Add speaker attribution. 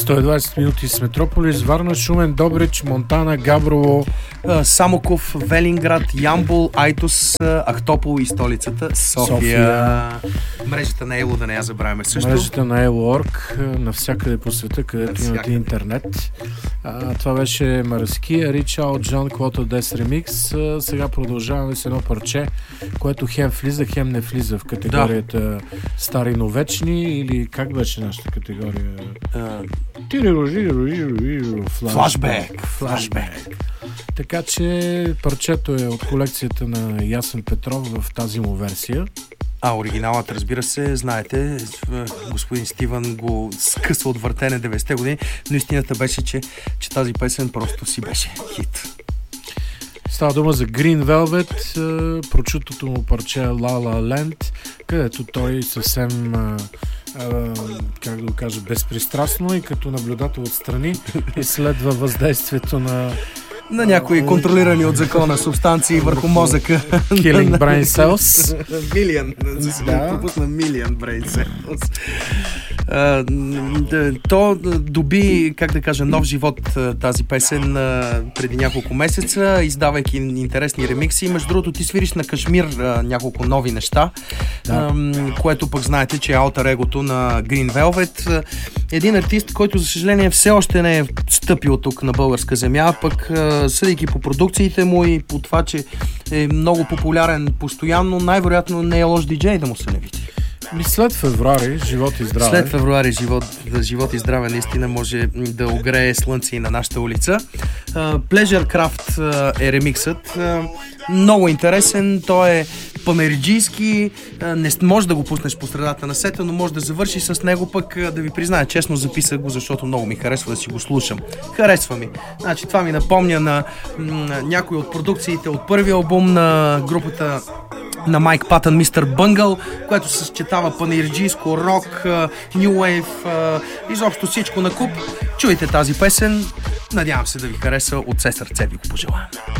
Speaker 1: 120 минути с Метрополис, Варна, Шумен, Добрич, Монтана, Габрово,
Speaker 2: Самоков, Велинград, Ямбол, Айтос, Ахтопол и столицата София. Мрежата на Ело да не я забравяме също.
Speaker 1: Мрежата на Ело.орг, навсякъде по света, където имате интернет. Това беше Мараски, Ричао, Джон Клото Дес Ремикс. Сега продължаваме с едно парче, което хем влиза, хем не влиза в категорията стари, но вечни, или как беше нашата категория?
Speaker 2: Флашбек.
Speaker 1: Така че парчето е от колекцията на Ясен Петров в тази му версия.
Speaker 2: Оригиналът, разбира се, знаете, господин Стивън го скъсва от въртене 90-те години, но истината беше, че тази песен просто си беше хит.
Speaker 1: Става дума за Green Velvet, прочутото му парче La La Land, където той съвсем, как да го кажа, безпристрастно и като наблюдател отстрани изследва въздействието на
Speaker 2: някои контролирани от закона субстанции върху мозъка.
Speaker 1: Killing Brain Cells.
Speaker 2: Пропусна Million Brain Cells. То доби, как да кажа, нов живот тази песен преди няколко месеца, издавайки интересни ремикси. Между другото, ти свириш на Кашмир няколко нови неща, което пък знаете, че е алтер егото на Green Velvet. Един артист, който за съжаление все още не е стъпил тук на българска земя, пък съдейки по продукциите му и по това, че е много популярен постоянно, най-вероятно не е лош диджей да му се не види.
Speaker 1: След февруари, живот и здраве.
Speaker 2: След февруари, живот и здраве наистина може да огрее слънце и на нашата улица. Pleasure Craft е ремиксът. Много интересен. Той е панериджийски. Не може да го пуснеш по средата на сета, но може да завърши с него, пък да ви призная честно, записах го, защото много ми харесва да си го слушам. Харесва ми. Значи, това ми напомня на някои от продукциите от първия албум на групата на Майк Патън, Мистер Бънгъл, което се съчетава панериджийско, рок, ню вейв, изобщо всичко на куп. Чуйте тази песен. Надявам се да ви хареса. От все сърце ви го пожелавам.